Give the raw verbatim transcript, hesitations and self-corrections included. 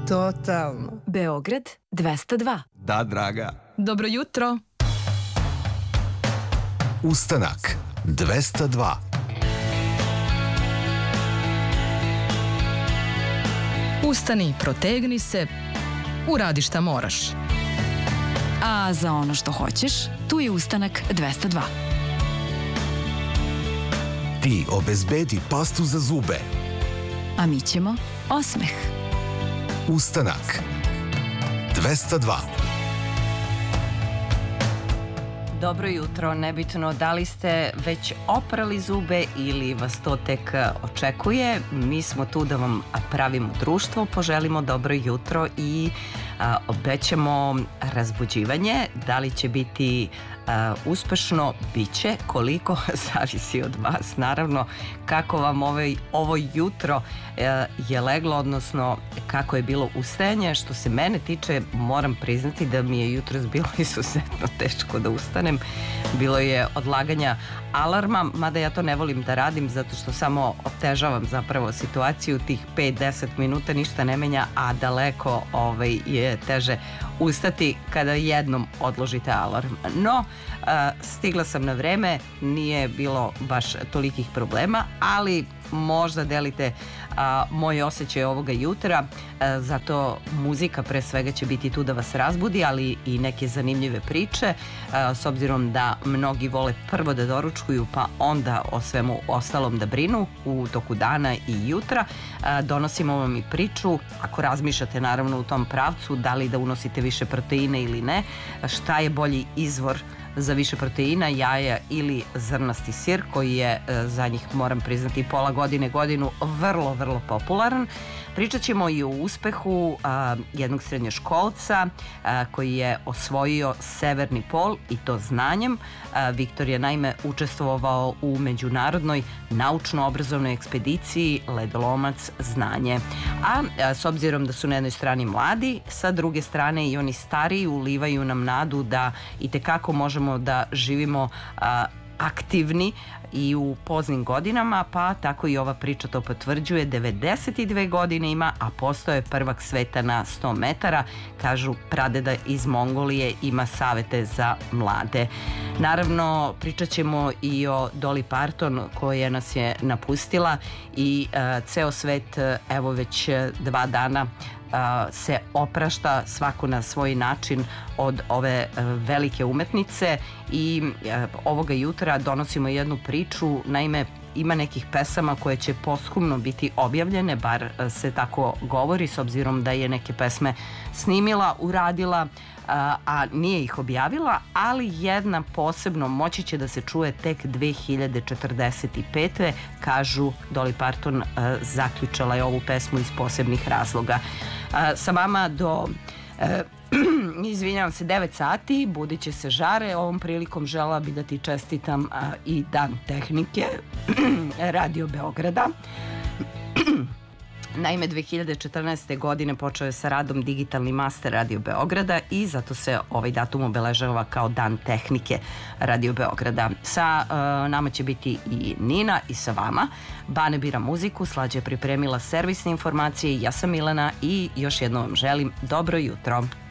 Totalno. Beograd dvesta dva. Da, draga. Dobro jutro. Ustanak dvesta dva. Ustani, protegni se, uradi šta moraš. A za ono što hoćeš, tu je Ustanak dvesta dva. Ti obezbedi pastu za zube. A mi ćemo osmeh. Ustanak dvesta dva. Dobro jutro, nebitno da li ste već oprali zube ili vas to tek očekuje. Mi smo tu da vam pravimo društvo, poželimo dobro jutro i a, obećamo razbuđivanje. Da li će biti a, uspešno, bit će, koliko, zavisi od vas. Naravno, kako vam ovaj, ovo jutro a, je leglo, odnosno kako je bilo ustajanje. Što se mene tiče, moram priznati da mi je jutros bilo izuzetno teško da ustanem. Bilo je odlaganja alarma, mada ja to ne volim da radim zato što samo otežavam zapravo situaciju. Tih pet do deset minuta ništa ne menja, a daleko ovaj, je teže ustati kada jednom odložite alarm. No, a, stigla sam na vreme, nije bilo baš tolikih problema, ali možda delite a, moj osjećaj ovoga jutra, a, zato muzika pre svega će biti tu da vas razbudi, ali i neke zanimljive priče, a, s obzirom da mnogi vole prvo da doručkuju pa onda o svemu ostalom da brinu u toku dana i jutra. A, donosimo vam i priču, ako razmišljate naravno u tom pravcu, da li da unosite više proteina ili ne, šta je bolji izvor za više proteina, jaja ili zrnasti sir, koji je za njih, moram priznati, pola godine, godinu vrlo, vrlo popularan. Pričat ćemo i o uspehu a, jednog srednjoškolca a, koji je osvojio severni pol i to znanjem. A, Viktor je naime učestvovao u međunarodnoj naučno-obrazovnoj ekspediciji Ledolomac znanje. A, a s obzirom da su na jednoj strani mladi, sa druge strane i oni stariji ulivaju nam nadu da itekako možemo da živimo a, aktivni i u poznim godinama, pa tako i ova priča to potvrđuje. devedeset dve godine ima, a postao je prvak sveta na sto metara. Kažu, pradeda iz Mongolije ima savete za mlade. Naravno, pričat ćemo i o Dolly Parton koja nas je napustila i uh, ceo svet evo već dva dana se oprašta svako na svoj način od ove velike umetnice i ovoga jutra donosimo jednu priču. Naime, ima nekih pesama koje će posthumno biti objavljene, bar se tako govori, s obzirom da je neke pesme snimila, uradila, a nije ih objavila, ali jedna posebno moći će da se čuje tek dve hiljade četrdeset pete. Kažu, Dolly Parton zaključala je ovu pesmu iz posebnih razloga. Sa vama do izvinjavam se, devet sati, budit će se žare. Ovom prilikom žela bi da ti čestitam a, i Dan tehnike Radio Beograda. Naime, dve hiljade četrnaeste. godine počeo je sa radom digitalni master Radio Beograda i zato se ovaj datum obeležava kao Dan tehnike Radio Beograda. Sa uh, nama će biti i Nina i sa vama. Bane bira muziku, Slađa je pripremila servisne informacije, ja sam Milena i još jednom vam želim dobro jutro.